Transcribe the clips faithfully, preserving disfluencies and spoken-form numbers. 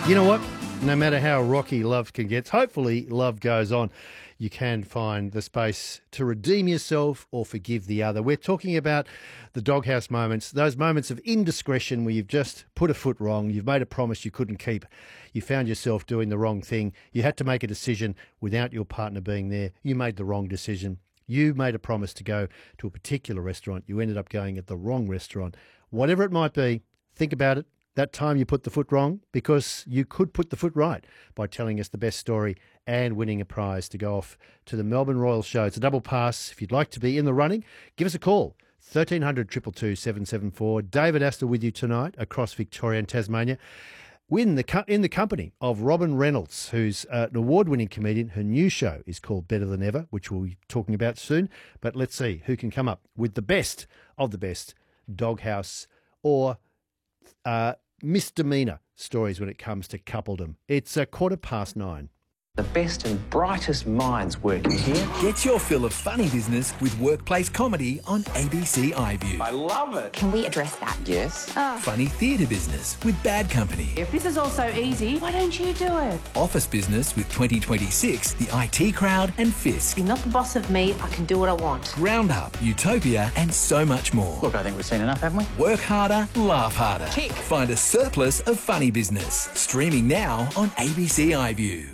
You know what? No matter how rocky love can get, hopefully love goes on. You can find the space to redeem yourself or forgive the other. We're talking about the doghouse moments, those moments of indiscretion where you've just put a foot wrong, you've made a promise you couldn't keep, you found yourself doing the wrong thing, you had to make a decision without your partner being there, you made the wrong decision. You made a promise to go to a particular restaurant, you ended up going at the wrong restaurant. Whatever it might be, think about it. That time you put the foot wrong, because you could put the foot right by telling us the best story and winning a prize to go off to the Melbourne Royal Show. It's a double pass. If you'd like to be in the running, give us a call. thirteen hundred, two two two, seven seven four. David Astor with you tonight across Victoria and Tasmania. Win the co- in the company of Robin Reynolds, who's uh, an award-winning comedian. Her new show is called Better Than Ever, which we'll be talking about soon. But let's see who can come up with the best of the best doghouse or uh, misdemeanor stories when it comes to coupledom. It's a quarter past nine. The best and brightest minds working here. Get your fill of funny business with workplace comedy on A B C iView. I love it. Can we address that? Yes. Funny theatre business with Bad Company. If this is all so easy, why don't you do it? Office business with twenty twenty-six, the I T Crowd and Fisk. You're not the boss of me, I can do what I want. Roundup, Utopia and so much more. Look, I think we've seen enough, haven't we? Work harder, laugh harder. Tick. Find a surplus of funny business. Streaming now on A B C iView.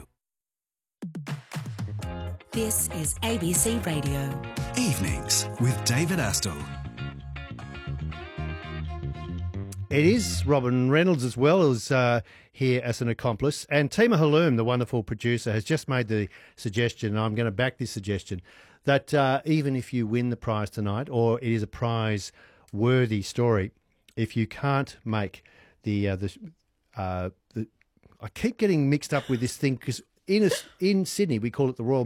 This is A B C Radio. Evenings with David Astor. It is Robin Reynolds as well as uh, here as an accomplice. And Tima Haloum, the wonderful producer, has just made the suggestion, and I'm going to back this suggestion, that uh, even if you win the prize tonight, or it is a prize-worthy story, if you can't make the... Uh, the, uh, the I keep getting mixed up with this thing because in, a, in Sydney we call it the Royal